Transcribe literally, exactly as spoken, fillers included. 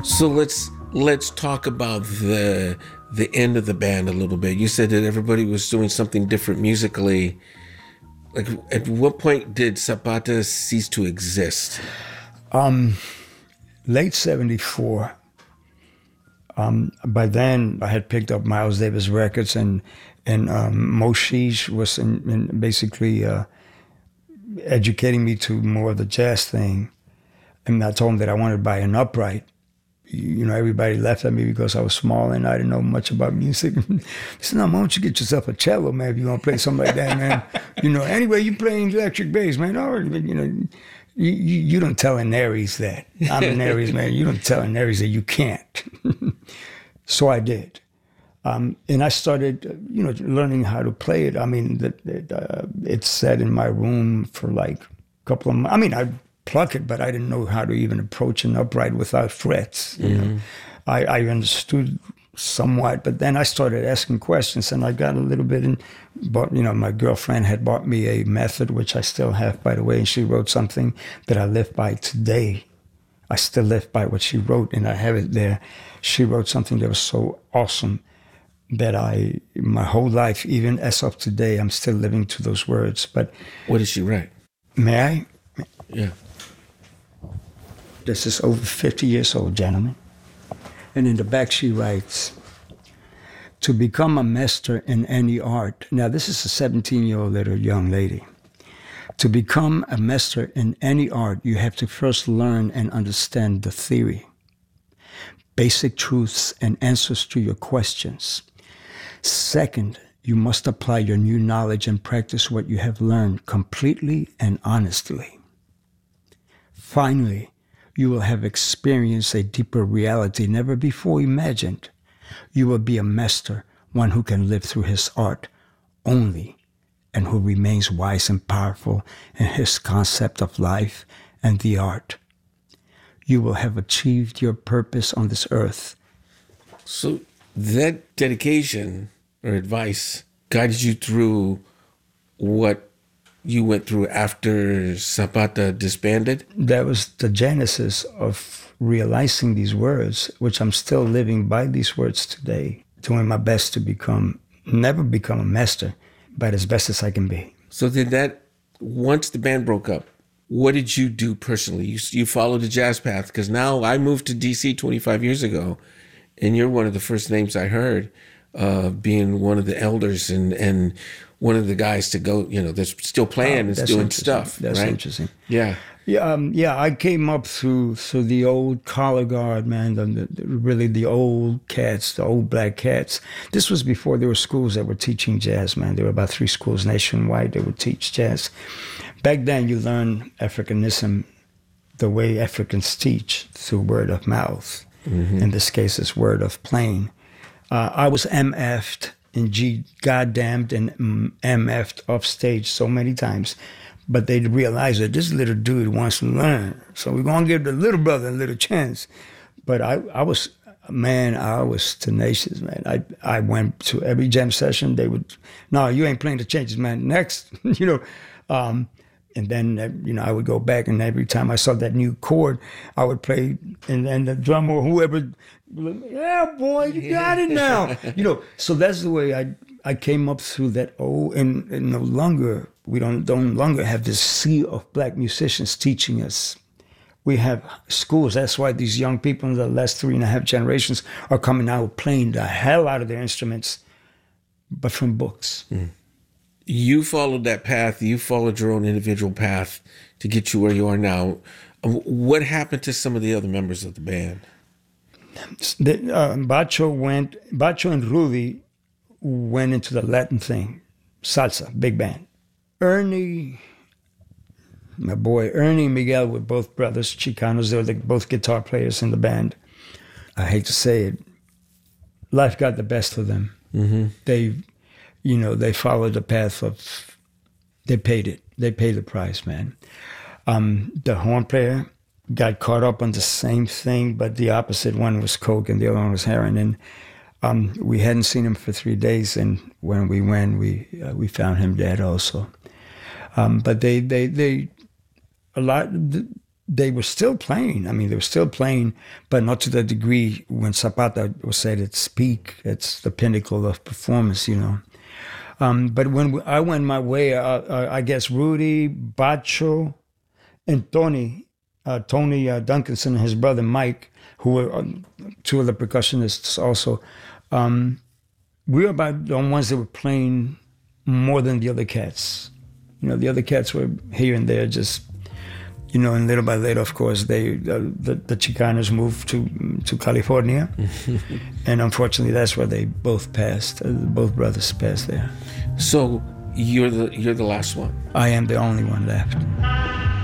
So let's let's talk about the the end of the band a little bit. You said that everybody was doing something different musically. Like, at what point did Zapata cease to exist? Um, late seventy-four. Um, by then, I had picked up Miles Davis records, and and um, Moshish was in, in basically uh, educating me to more of the jazz thing. And I told him that I wanted to buy an upright. You know, everybody laughed at me because I was small and I didn't know much about music. He said, no, why don't you get yourself a cello, man, if you want to play something like that, man. You know, anyway, you playing electric bass, man. All right, you know, you, you, you don't tell an Aries that. I'm an Aries, man. You don't tell an Aries that you can't. So I did. Um, and I started, you know, learning how to play it. I mean, the, it, uh, it sat in my room for like a couple of months. I mean, I pluck it, but I didn't know how to even approach an upright without frets. You mm-hmm. know, I, I understood somewhat, but then I started asking questions, and I got a little bit in. But you know, my girlfriend had bought me a method, which I still have, by the way, and she wrote something that I live by today. I still live by what she wrote, and I have it there. She wrote something that was so awesome that I, my whole life, even as of today, I'm still living to those words. But what did she write? May I? Yeah. This is over fifty years old, gentlemen. And in the back she writes, to become a master in any art. Now this is a seventeen-year-old little young lady. To become a master in any art, you have to first learn and understand the theory, basic truths and answers to your questions. Second, you must apply your new knowledge and practice what you have learned completely and honestly. Finally, you will have experienced a deeper reality never before imagined. You will be a master, one who can live through his art only, and who remains wise and powerful in his concept of life and the art. You will have achieved your purpose on this earth. So that dedication or advice guided you through what you went through after Zapata disbanded? That was the genesis of realizing these words, which I'm still living by these words today, doing my best to become, never become a master, but as best as I can be. So then that, once the band broke up, what did you do personally? You, you followed the jazz path, because now I moved to D C twenty-five years ago, and you're one of the first names I heard, uh, being one of the elders and, and one of the guys to go, you know, that's still playing oh, and doing stuff. That's right? interesting. Yeah. Yeah, um, yeah. I came up through through the old color guard, man. The, the, really, the old cats, the old black cats. This was before there were schools that were teaching jazz, man. There were about three schools nationwide that would teach jazz. Back then, you learn Africanism the way Africans teach, through word of mouth. Mm-hmm. In this case, it's word of playing. Uh, I was M F'd and G goddamned and M F'd off stage so many times. But they realized that this little dude wants to learn. So we're going to give the little brother a little chance. But I, I was, man, I was tenacious, man. I I went to every jam session. They would, no, you ain't playing the changes, man. Next, you know. Um, and then, you know, I would go back, and every time I saw that new chord, I would play, and then the drummer or whoever, yeah, boy, you got it now. You know, so that's the way I I came up through that old, and, and no longer, we don't, don't longer have this sea of black musicians teaching us. We have schools. That's why these young people in the last three and a half generations are coming out playing the hell out of their instruments, but from books. Mm. You followed that path. You followed your own individual path to get you where you are now. What happened to some of the other members of the band? The, uh, Bacho went, Bacho and Rudy went into the Latin thing, salsa, big band. Ernie, my boy, Ernie and Miguel were both brothers, Chicanos. They were the, both guitar players in the band. I hate to say it, life got the best of them. Mm-hmm. They, you know, they followed the path of, they paid it. They paid the price, man. Um, the horn player got caught up on the same thing, but the opposite. One was coke and the other one was heroin. And um, we hadn't seen him for three days, and when we went, we uh, we found him dead also. Um, but they, they, they, a lot, they were still playing. I mean, they were still playing, but not to the degree when Zapata was at its peak. It's the pinnacle of performance, you know. Um, but when I went my way, uh, uh, I guess Rudy, Bacho, and Tony, uh, Tony uh, Duncanson and his brother Mike, who were uh, two of the percussionists also, um, we were about the ones that were playing more than the other cats. You know, the other cats were here and there, just, you know, and little by little, of course, they uh, the, the Chicanos moved to to California, and unfortunately, that's where they both passed. Uh, both brothers passed there. So you're the you're the last one. I am the only one left.